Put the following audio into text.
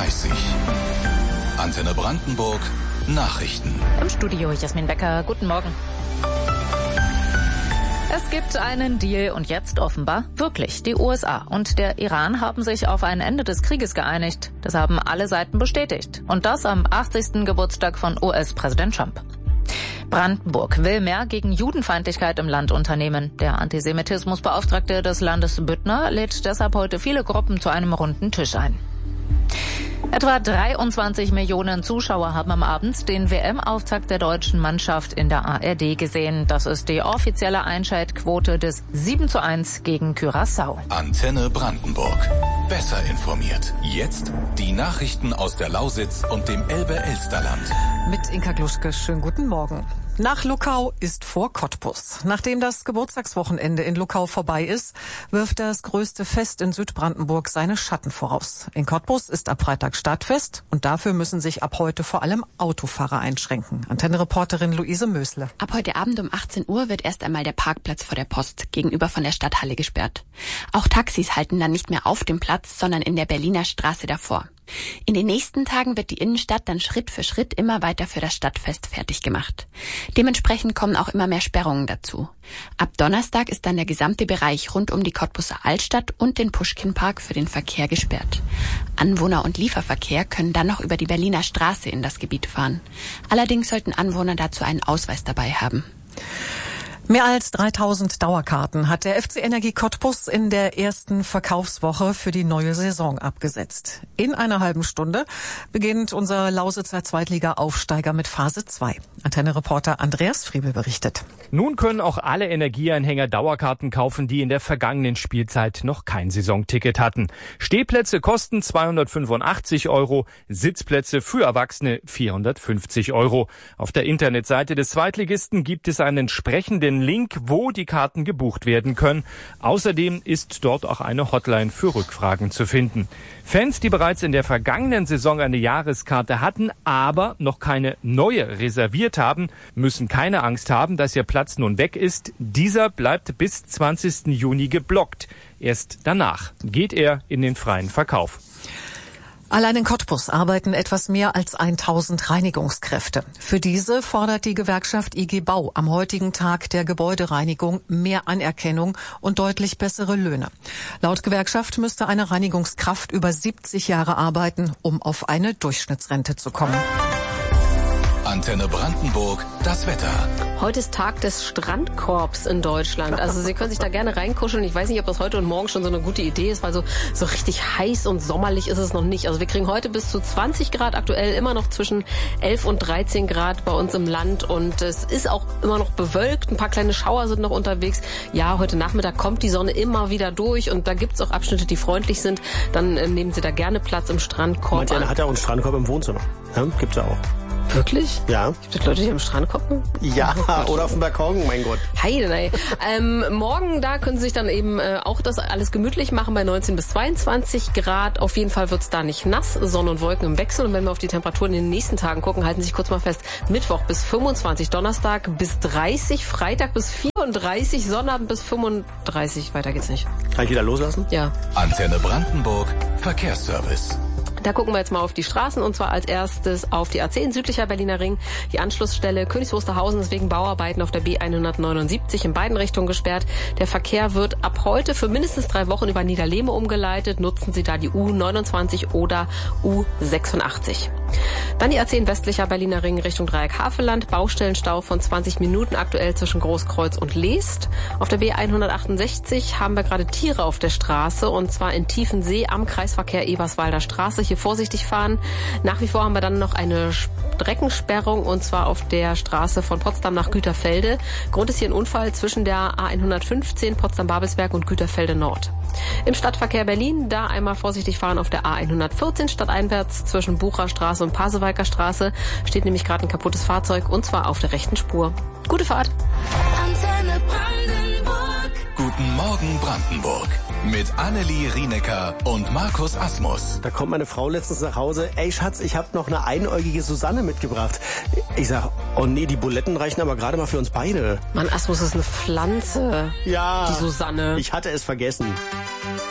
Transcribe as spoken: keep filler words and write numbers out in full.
dreißig. Antenne Brandenburg, Nachrichten. Im Studio Jasmin Becker, guten Morgen. Es gibt einen Deal und jetzt offenbar wirklich. Die U S A und der Iran haben sich auf ein Ende des Krieges geeinigt. Das haben alle Seiten bestätigt. Und das am achtzigsten Geburtstag von U S-Präsident Trump. Brandenburg will mehr gegen Judenfeindlichkeit im Land unternehmen. Der Antisemitismusbeauftragte des Landes Büttner lädt deshalb heute viele Gruppen zu einem runden Tisch ein. Etwa dreiundzwanzig Millionen Zuschauer haben am Abend den W M-Auftakt der deutschen Mannschaft in der A R D gesehen. Das ist die offizielle Einschaltquote des sieben zu eins gegen Curaçao. Antenne Brandenburg. Besser informiert. Jetzt die Nachrichten aus der Lausitz und dem Elbe-Elsterland. Mit Inka Gluschke, schönen guten Morgen. Nach Luckau ist vor Cottbus. Nachdem das Geburtstagswochenende in Luckau vorbei ist, wirft das größte Fest in Südbrandenburg seine Schatten voraus. In Cottbus ist ab Freitag Stadtfest und dafür müssen sich ab heute vor allem Autofahrer einschränken. Antenne-Reporterin Luise Mösle. Ab heute Abend um achtzehn Uhr wird erst einmal der Parkplatz vor der Post gegenüber von der Stadthalle gesperrt. Auch Taxis halten dann nicht mehr auf dem Platz, sondern in der Berliner Straße davor. In den nächsten Tagen wird die Innenstadt dann Schritt für Schritt immer weiter für das Stadtfest fertig gemacht. Dementsprechend kommen auch immer mehr Sperrungen dazu. Ab Donnerstag ist dann der gesamte Bereich rund um die Cottbuser Altstadt und den Puschkinpark für den Verkehr gesperrt. Anwohner und Lieferverkehr können dann noch über die Berliner Straße in das Gebiet fahren. Allerdings sollten Anwohner dazu einen Ausweis dabei haben. Mehr als dreitausend Dauerkarten hat der F C Energie Cottbus in der ersten Verkaufswoche für die neue Saison abgesetzt. In einer halben Stunde beginnt unser Lausitzer Zweitliga-Aufsteiger mit Phase zwei. Antenne-Reporter Andreas Friebel berichtet. Nun können auch alle Energieanhänger Dauerkarten kaufen, die in der vergangenen Spielzeit noch kein Saisonticket hatten. Stehplätze kosten zweihundertfünfundachtzig Euro, Sitzplätze für Erwachsene vierhundertfünfzig Euro. Auf der Internetseite des Zweitligisten gibt es einen entsprechenden Link, wo die Karten gebucht werden können. Außerdem ist dort auch eine Hotline für Rückfragen zu finden. Fans, die bereits in der vergangenen Saison eine Jahreskarte hatten, aber noch keine neue reserviert haben, müssen keine Angst haben, dass ihr Platz nun weg ist. Dieser bleibt bis zwanzigsten Juni geblockt. Erst danach geht er in den freien Verkauf. Allein in Cottbus arbeiten etwas mehr als tausend Reinigungskräfte. Für diese fordert die Gewerkschaft I G Bau am heutigen Tag der Gebäudereinigung mehr Anerkennung und deutlich bessere Löhne. Laut Gewerkschaft müsste eine Reinigungskraft über siebzig Jahre arbeiten, um auf eine Durchschnittsrente zu kommen. Antenne Brandenburg, das Wetter. Heute ist Tag des Strandkorbs in Deutschland. Also Sie können sich da gerne reinkuscheln. Ich weiß nicht, ob das heute und morgen schon so eine gute Idee ist, weil so, so richtig heiß und sommerlich ist es noch nicht. Also wir kriegen heute bis zu zwanzig Grad, aktuell immer noch zwischen elf und dreizehn Grad bei uns im Land. Und es ist auch immer noch bewölkt. Ein paar kleine Schauer sind noch unterwegs. Ja, heute Nachmittag kommt die Sonne immer wieder durch und da gibt es auch Abschnitte, die freundlich sind. Dann äh, nehmen Sie da gerne Platz im Strandkorb. Manch einer hat ja auch einen Strandkorb im Wohnzimmer. Ja, gibt's ja auch. Wirklich? Ja. Gibt es Leute, die am Strand kommen? Ja, oh oder auf dem Balkon, mein Gott. Heide, nein. ähm, morgen, da können Sie sich dann eben äh, auch das alles gemütlich machen bei neunzehn bis zweiundzwanzig Grad. Auf jeden Fall wird's da nicht nass, Sonne und Wolken im Wechsel. Und wenn wir auf die Temperaturen in den nächsten Tagen gucken, halten Sie sich kurz mal fest. Mittwoch bis fünfundzwanzig, Donnerstag bis dreißig, Freitag bis vierunddreißig, Sonnabend bis fünfunddreißig. Weiter geht's nicht. Kann ich wieder loslassen? Ja. Antenne Brandenburg, Verkehrsservice. Da gucken wir jetzt mal auf die Straßen und zwar als erstes auf die A zehn, südlicher Berliner Ring. Die Anschlussstelle Königs Wusterhausen ist wegen Bauarbeiten auf der B hundertneunundsiebzig in beiden Richtungen gesperrt. Der Verkehr wird ab heute für mindestens drei Wochen über Niederlehme umgeleitet. Nutzen Sie da die U neunundzwanzig oder U sechsundachtzig. Dann die A zehn, westlicher Berliner Ring Richtung Dreieck-Havelland. Baustellenstau von zwanzig Minuten aktuell zwischen Großkreuz und Leest. Auf der B hundertachtundsechzig haben wir gerade Tiere auf der Straße und zwar in Tiefensee am Kreisverkehr Eberswalder Straße. Hier vorsichtig fahren. Nach wie vor haben wir dann noch eine Streckensperrung und zwar auf der Straße von Potsdam nach Güterfelde. Grund ist hier ein Unfall zwischen der A hundertfünfzehn Potsdam-Babelsberg und Güterfelde Nord. Im Stadtverkehr Berlin, da einmal vorsichtig fahren auf der A hundertvierzehn stadteinwärts zwischen Bucherstraße und Pasewalker Straße. Steht nämlich gerade ein kaputtes Fahrzeug und zwar auf der rechten Spur. Gute Fahrt. Antenne Brandenburg. Guten Morgen Brandenburg. Mit Annelie Rienecker und Markus Asmus. Da kommt meine Frau letztens nach Hause. Ey Schatz, ich habe noch eine einäugige Susanne mitgebracht. Ich sag, oh nee, die Buletten reichen aber gerade mal für uns beide. Mann, Asmus ist eine Pflanze. Ja. Die Susanne. Ich hatte es vergessen.